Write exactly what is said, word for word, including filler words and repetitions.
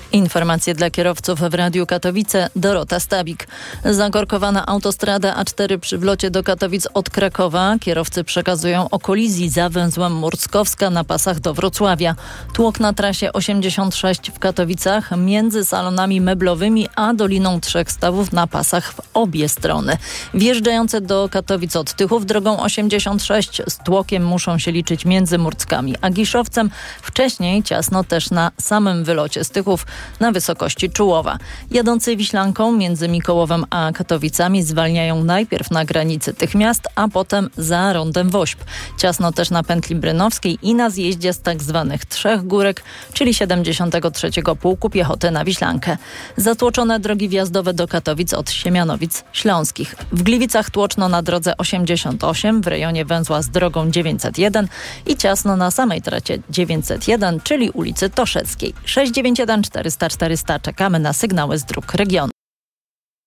Informacje dla kierowców w Radiu Katowice. Dorota Stabik. Zakorkowana autostrada A cztery przy wlocie do Katowic od Krakowa. Kierowcy przekazują o kolizji za węzłem Murckowska na pasach do Wrocławia. Tłok na trasie osiemdziesiąt sześć w Katowicach między salonami meblowymi a Doliną Trzech Stawów na pasach w obie strony. Wjeżdżające do Katowic od Tychów drogą osiemdziesiąt sześć z tłokiem muszą się liczyć między Murckami a Giszowcem. Wcześniej ciasno też na samym wylocie z Tychów na wysokości Czułowa. Jadący Wiślanką między Mikołowem a Katowicami zwalniają najpierw na granicy tych miast, a potem za rondem Wośp. Ciasno też na pętli brynowskiej i na zjeździe z tak zwanych Trzech Górek, czyli siedemdziesiątego trzeciego Pułku Piechoty na Wiślankę. Zatłoczone drogi wjazdowe do Katowic od Siemianowic Śląskich. W Gliwicach tłoczno na drodze osiemdziesiąt osiem w rejonie węzła z drogą dziewięćset jeden i ciasno na samej tracie dziewięćset jeden, czyli ulicy Toszeckiej. sześć dziewięć jeden czterysta czterysta. Czekamy na sygnały z dróg regionu.